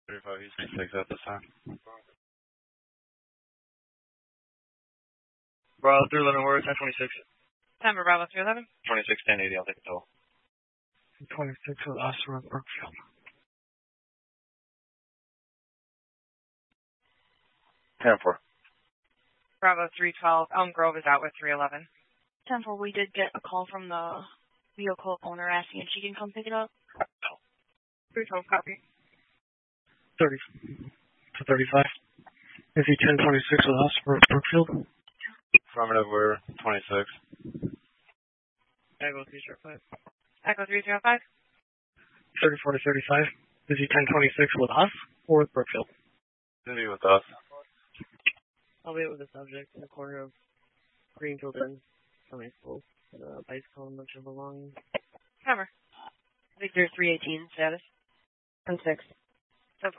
35 East 26 at this time. Bravo 311, where is 1026? September Bravo 311. 26 1080, I'll take a toll. 26 with Oscar Brookfield. 10-4. Bravo 312. Elm Grove is out with 311. 10-4, we did get a call from the vehicle owner asking if she can come pick it up. 312, copy. 30 to 35. Is he 1026 with Oscar Brookfield? Affirmative, we're 26. Echo 305. Echo 305. 34 to 35. Is he 1026 with us or with Brookfield? He'll be with us. I'll be with the subject in the corner of Greenfield and Sunny School. Bicycle and bunch of belongings. Cover. Victor 318, status. 10-6.